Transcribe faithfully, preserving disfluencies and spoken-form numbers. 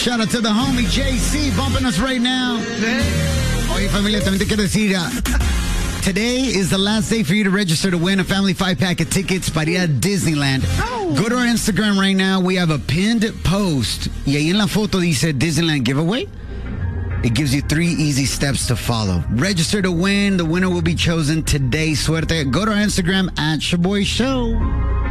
Shout out to the homie J C bumping us right now. Oye, familia, también te quiero decir, uh, today is the last day for you to register to win a family five-pack of tickets para ir a Disneyland. Oh. Go to our Instagram right now. We have a pinned post. Y ahí en la foto dice Disneyland giveaway. It gives you three easy steps to follow. Register to win. The winner will be chosen today. Suerte. Go to our Instagram at Shaboy Show.